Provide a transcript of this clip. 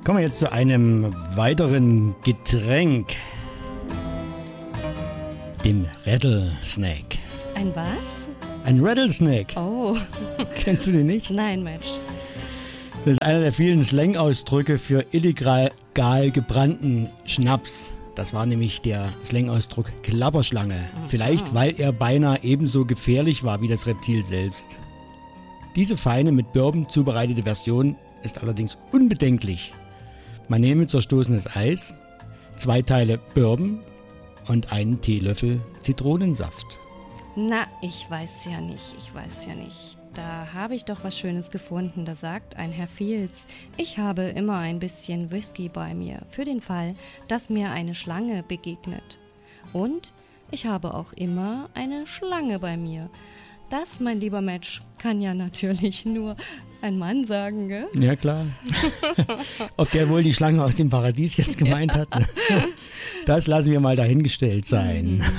Kommen wir jetzt zu einem weiteren Getränk. Dem Rattlesnake. Ein was? Ein Rattlesnake. Oh. Kennst du den nicht? Nein, Mensch. Das ist einer der vielen Slang-Ausdrücke für illegal gebrannten Schnaps. Das war nämlich der Slang-Ausdruck Klapperschlange. Vielleicht, weil er beinahe ebenso gefährlich war wie das Reptil selbst. Diese feine, mit Bourbon zubereitete Version ist allerdings unbedenklich. Man nehme zerstoßenes Eis, 2 Teile Bourbon und einen Teelöffel Zitronensaft. Na, ich weiß ja nicht. Da habe ich doch was Schönes gefunden. Da sagt ein Herr Fields, ich habe immer ein bisschen Whisky bei mir, für den Fall, dass mir eine Schlange begegnet. Und ich habe auch immer eine Schlange bei mir. Das, mein lieber Match, kann ja natürlich nur ein Mann sagen, gell? Ja, klar. Ob der wohl die Schlange aus dem Paradies jetzt gemeint hat, das lassen wir mal dahingestellt sein.